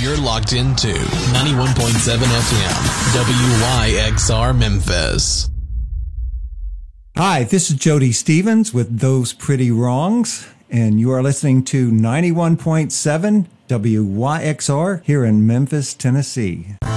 You're locked into 91.7 FM, WYXR Memphis. Hi, this is Jody Stevens with Those Pretty Wrongs, and you are listening to 91.7 WYXR here in Memphis, Tennessee.